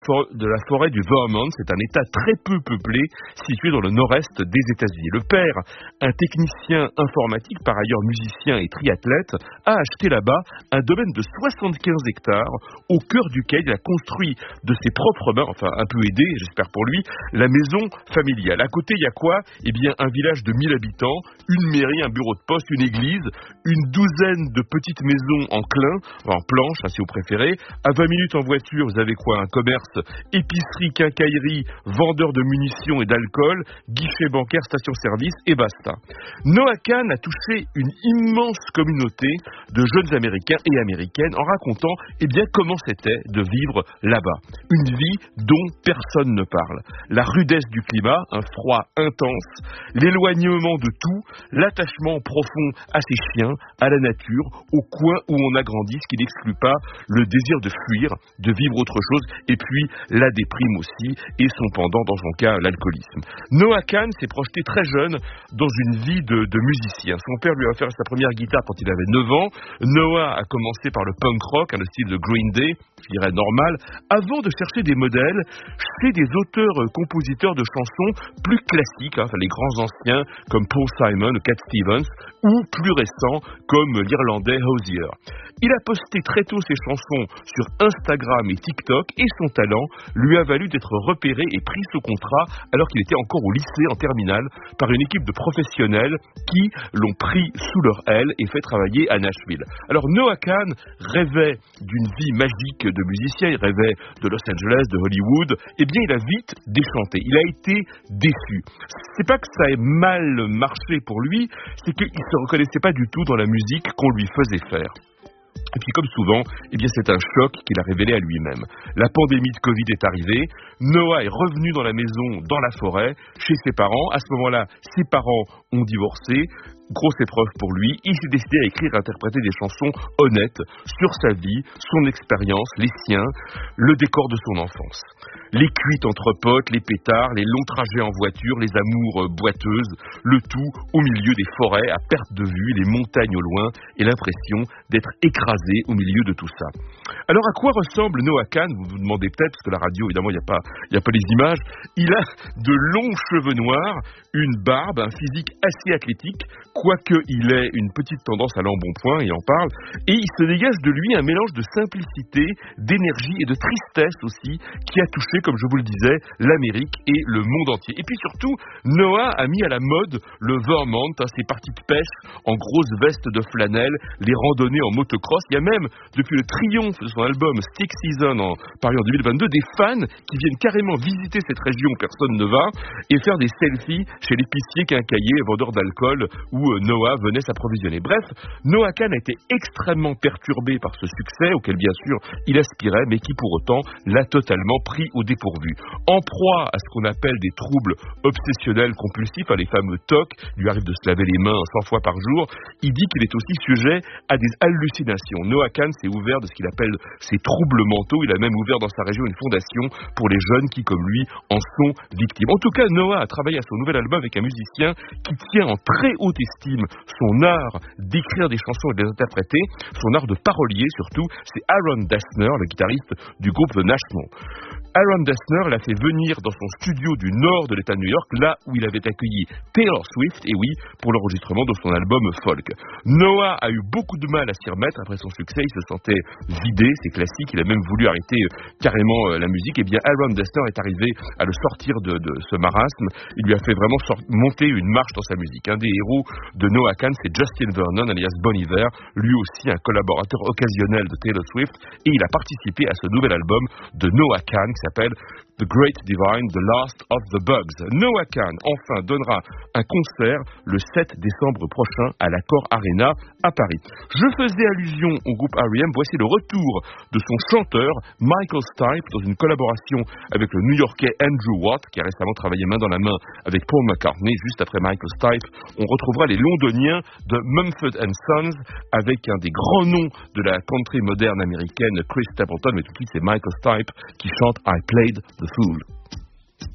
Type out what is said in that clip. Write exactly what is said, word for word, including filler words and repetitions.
de la forêt du Vermont. C'est un état très peu peuplé situé dans le nord-est des États-Unis. Le père, un technicien informatique, par ailleurs musicien et triathlète, a acheté là-bas un domaine de soixante-quinze hectares au cœur duquel il a construit de ses propres mains, enfin un peu aidé, j'espère pour lui, la maison familiale. À côté, il y a quoi ? Eh bien, un village de mille habitants, une mairie, un bureau de poste, une église, une douzaine de petites maisons en clin, en planche, hein, si vous préférez. À vingt minutes en voiture, vous avez quoi ? Un commerce, épicerie, quincaillerie, vendeur de munitions et d'alcool, guichet bancaire, station-service et basta. Noah Kahan a touché une immense communauté de jeunes Américains et Américaines en racontant eh bien, comment c'était de vivre là-bas. Une vie dont personne ne parle. La rudesse du climat, un froid intense, l'éloignement de tout, l'attachement profond à ses chiens, à la nature, au coin où on a grandi, ce qui n'exclut pas le désir de fuir, de vivre autre chose, et puis la déprime aussi, et son pendant, dans son cas, l'alcoolisme. Noah Kahan s'est projeté très jeune dans une vie de, de musicien. Son père lui a offert sa première guitare quand il avait neuf ans. Noah a commencé par le punk rock, hein, le style de Green Day, je dirais normal, avant de chercher des modèles chez des auteurs-compositeurs de chansons plus classiques, hein, enfin les grands anciens comme Paul Simon ou Cat Stevens, ou plus récents comme l'Irlandais Hozier. Il a posté très tôt ses chansons sur Instagram et TikTok et son talent lui a valu d'être repéré et pris sous contrat alors qu'il était encore au lycée en terminale par une équipe de professionnels qui l'ont pris sous leur aile et fait travailler à Nashville. Alors Noah Kahan rêvait d'une vie magique de musicien, il rêvait de Los Angeles, de Hollywood, eh bien il a vite déchanté, il a été déçu. C'est pas que ça ait mal marché pour lui, c'est qu'il se reconnaissait pas du tout dans la musique qu'on lui faisait faire. Et puis comme souvent, eh bien c'est un choc qu'il a révélé à lui-même. La pandémie de Covid est arrivée, Noah est revenu dans la maison, dans la forêt, chez ses parents. À ce moment-là, ses parents ont divorcé. Grosse épreuve pour lui, il s'est décidé à écrire et interpréter des chansons honnêtes sur sa vie, son expérience, les siens, le décor de son enfance. Les cuites entre potes, les pétards, les longs trajets en voiture, les amours boiteuses, le tout au milieu des forêts à perte de vue, les montagnes au loin et l'impression d'être écrasé au milieu de tout ça. Alors à quoi ressemble Noah Kahan ? Vous vous demandez peut-être, parce que la radio évidemment il n'y a pas, il n'y a pas les images. Il a de longs cheveux noirs, une barbe, un physique assez athlétique, quoique il ait une petite tendance à l'embonpoint, il en parle, et il se dégage de lui un mélange de simplicité, d'énergie et de tristesse aussi, qui a touché, comme je vous le disais, l'Amérique et le monde entier. Et puis surtout, Noah a mis à la mode le Vermont, hein, ses parties de pêche en grosses vestes de flanelle, les randonnées en motocross. Il y a même, depuis le triomphe de son album Stick Season en Paris en deux mille vingt-deux, des fans qui viennent carrément visiter cette région où personne ne va et faire des selfies chez l'épicier quincailler, vendeur d'alcool, où Noah venait s'approvisionner. Bref, Noah Kahan a été extrêmement perturbé par ce succès, auquel bien sûr il aspirait, mais qui pour autant l'a totalement pris au dépourvu. En proie à ce qu'on appelle des troubles obsessionnels compulsifs, à les fameux T O C, il lui arrive de se laver les mains cent fois par jour, il dit qu'il est aussi sujet à des hallucinations. Noah Kahan s'est ouvert de ce qu'il appelle ses troubles mentaux, il a même ouvert dans sa région une fondation pour les jeunes qui, comme lui, en sont victimes. En tout cas, Noah a travaillé à son nouvel album avec un musicien qui tient en très haute estime son art d'écrire des chansons et de les interpréter, son art de parolier surtout, c'est Aaron Dessner, le guitariste du groupe The National. Aaron Dessner l'a fait venir dans son studio du nord de l'État de New York, là où il avait accueilli Taylor Swift, et oui, pour l'enregistrement de son album folk. Noah a eu beaucoup de mal à s'y remettre après son succès, il se sentait vidé, c'est classique, il a même voulu arrêter euh, carrément euh, la musique. Et bien Aaron Dessner est arrivé à le sortir de, de ce marasme, il lui a fait vraiment sort- monter une marche dans sa musique. Un des héros de Noah Kahan, c'est Justin Vernon, alias Bon Iver, lui aussi un collaborateur occasionnel de Taylor Swift, et il a participé à ce nouvel album de Noah Kahan qui s'appelle The Great Divine, The Last of the Bugs. Noah Kahan, enfin, donnera un concert le sept décembre prochain à l'Accor Arena à Paris. Je faisais allusion au groupe R E M, voici le retour de son chanteur Michael Stipe dans une collaboration avec le New-Yorkais Andrew Watt, qui a récemment travaillé main dans la main avec Paul McCartney. Juste après Michael Stipe, on retrouvera les Londoniens de Mumford and Sons avec un des grands noms de la country moderne américaine, Chris Stapleton, mais tout de suite c'est Michael Stipe qui chante I Played the Fool.